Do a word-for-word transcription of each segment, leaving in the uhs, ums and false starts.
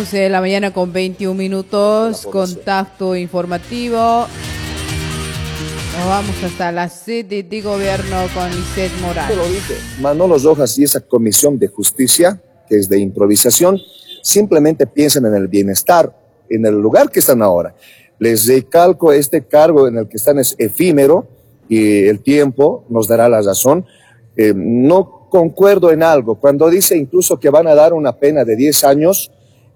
once de la mañana con veintiún minutos, contacto informativo. Nos vamos hasta la sede de gobierno con Lisset Morales. Lo dije, Manolo Rojas y esa comisión de justicia, que es de improvisación, simplemente piensan en el bienestar, en el lugar que están ahora. Les recalco, este cargo en el que están es efímero y el tiempo nos dará la razón. Eh, no concuerdo en algo, cuando dice incluso que van a dar una pena de diez años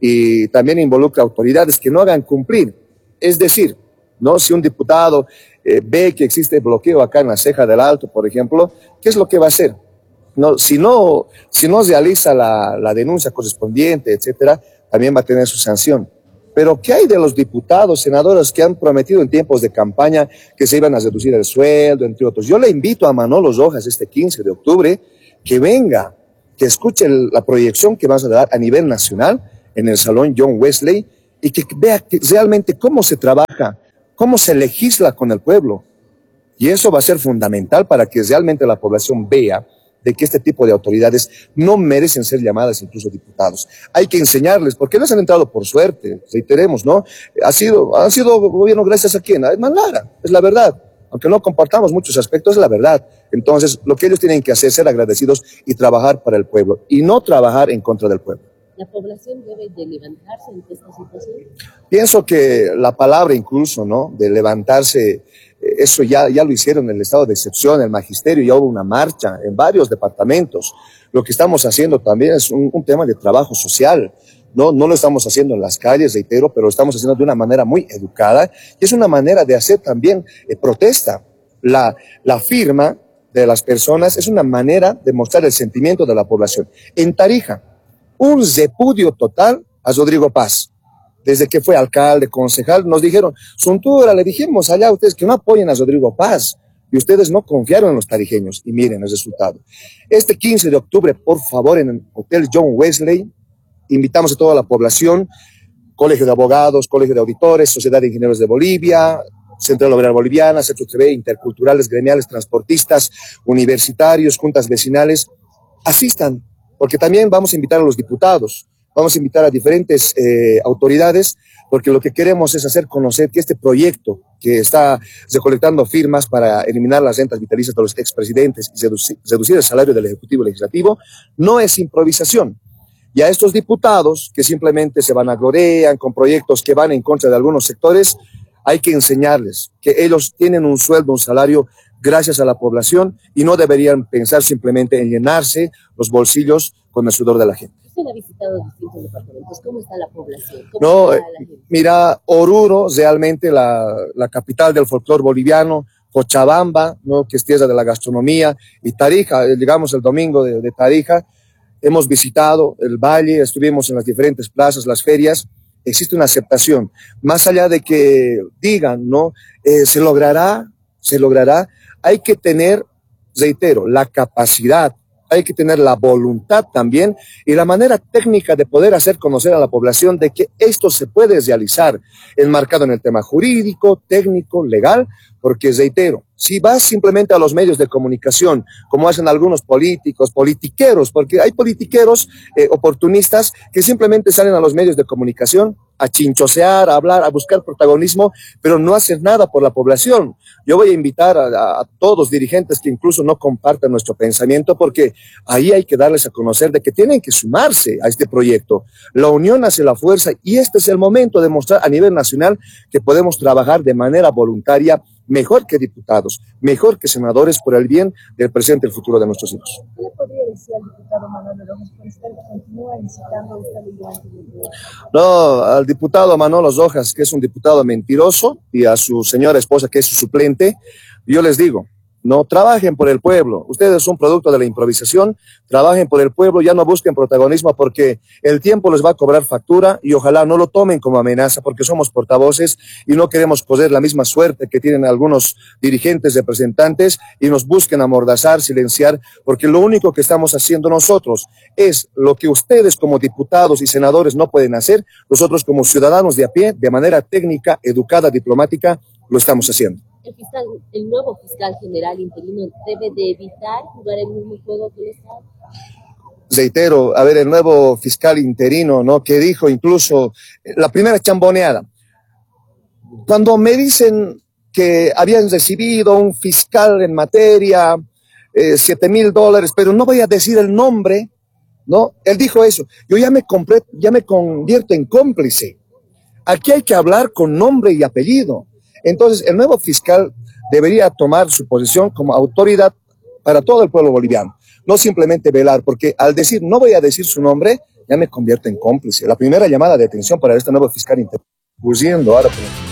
y también involucra autoridades que no hagan cumplir. Es decir, ¿no? Si un diputado eh, ve que existe bloqueo acá en la Ceja del Alto, por ejemplo, ¿qué es lo que va a hacer? No, si no, si no realiza la, la denuncia correspondiente, etcétera, también va a tener su sanción. Pero ¿qué hay de los diputados, senadores que han prometido en tiempos de campaña que se iban a reducir el sueldo, entre otros? Yo le invito a Manolo Rojas este quince de octubre que venga, que escuche el, la proyección que vas a dar a nivel nacional en el Salón John Wesley y que vea que realmente cómo se trabaja, cómo se legisla con el pueblo. Y eso va a ser fundamental para que realmente la población vea de que este tipo de autoridades no merecen ser llamadas incluso diputados. Hay que enseñarles, porque no se han entrado por suerte, reiteremos, ¿no? Ha sido, han sido gobierno gracias a quién, a Edman Lara, es la verdad. Aunque no compartamos muchos aspectos, es la verdad. Entonces, lo que ellos tienen que hacer es ser agradecidos y trabajar para el pueblo, y no trabajar en contra del pueblo. ¿La población debe de levantarse ante esta situación? Pienso que la palabra incluso, ¿no?, de levantarse, eso ya, ya lo hicieron en el estado de excepción, el magisterio, ya hubo una marcha en varios departamentos. Lo que estamos haciendo también es un, un tema de trabajo social. No, no lo estamos haciendo en las calles, reitero, pero lo estamos haciendo de una manera muy educada y es una manera de hacer también eh, protesta. La, la firma de las personas es una manera de mostrar el sentimiento de la población. En Tarija, un repudio total a Rodrigo Paz. Desde que fue alcalde, concejal, nos dijeron, Suntura, le dijimos allá a ustedes que no apoyen a Rodrigo Paz, y ustedes no confiaron en los tarijeños, y miren el resultado. Este quince de octubre, por favor, en el Hotel John Wesley, invitamos a toda la población, Colegio de Abogados, Colegio de Auditores, Sociedad de Ingenieros de Bolivia, Central Obrera Boliviana, Centro T V, interculturales, gremiales, transportistas, universitarios, juntas vecinales, asistan, porque también vamos a invitar a los diputados, vamos a invitar a diferentes eh, autoridades, porque lo que queremos es hacer conocer que este proyecto que está recolectando firmas para eliminar las rentas vitalicias de los expresidentes y reducir, reducir el salario del Ejecutivo Legislativo, no es improvisación. Y a estos diputados que simplemente se vanaglorean con proyectos que van en contra de algunos sectores, hay que enseñarles que ellos tienen un sueldo, un salario gracias a la población y no deberían pensar simplemente en llenarse los bolsillos con el sudor de la gente. Usted ha visitado distintos departamentos. ¿Cómo está la población? ¿Cómo no, está la gente? Mira, Oruro, realmente la, la capital del folclore boliviano, Cochabamba, ¿no?, que es tierra de la gastronomía, y Tarija, llegamos el domingo de, de Tarija, hemos visitado el valle, estuvimos en las diferentes plazas, las ferias, existe una aceptación. Más allá de que digan, ¿no?, eh, se logrará, se logrará, hay que tener, reitero, la capacidad, hay que tener la voluntad también y la manera técnica de poder hacer conocer a la población de que esto se puede realizar, enmarcado en el tema jurídico, técnico, legal, porque reitero, si vas simplemente a los medios de comunicación, como hacen algunos políticos, politiqueros, porque hay politiqueros eh, oportunistas que simplemente salen a los medios de comunicación a chinchosear, a hablar, a buscar protagonismo, pero no hacen nada por la población. Yo voy a invitar a, a, a todos dirigentes que incluso no compartan nuestro pensamiento, porque ahí hay que darles a conocer de que tienen que sumarse a este proyecto. La unión hace la fuerza y este es el momento de mostrar a nivel nacional que podemos trabajar de manera voluntaria, mejor que diputados, mejor que senadores, por el bien del presente y el futuro de nuestros hijos. ¿Qué le podría decir al diputado Manolo Rojas por estar continúa incitando esta ley de anticorrupción? No, al diputado Manolo Rojas, que es un diputado mentiroso, y a su señora esposa, que es su suplente, yo les digo, no trabajen por el pueblo. Ustedes son producto de la improvisación, trabajen por el pueblo, ya no busquen protagonismo porque el tiempo les va a cobrar factura y ojalá no lo tomen como amenaza porque somos portavoces y no queremos correr la misma suerte que tienen algunos dirigentes, representantes y nos busquen amordazar, silenciar, porque lo único que estamos haciendo nosotros es lo que ustedes como diputados y senadores no pueden hacer, nosotros como ciudadanos de a pie, de manera técnica, educada, diplomática, lo estamos haciendo. El fiscal, el nuevo fiscal general interino debe de evitar jugar el mismo juego que el Estado. reitero, a ver, el nuevo fiscal interino, ¿no? Que dijo incluso la primera chamboneada. Cuando me dicen que habían recibido un fiscal en materia, eh, siete mil dólares, pero no voy a decir el nombre, ¿no? Él dijo eso. Yo ya me, compré, ya me convierto en cómplice. Aquí hay que hablar con nombre y apellido. Entonces, el nuevo fiscal debería tomar su posición como autoridad para todo el pueblo boliviano. No simplemente velar, porque al decir, no voy a decir su nombre, ya me convierto en cómplice. La primera llamada de atención para este nuevo fiscal interino, huyendo ahora.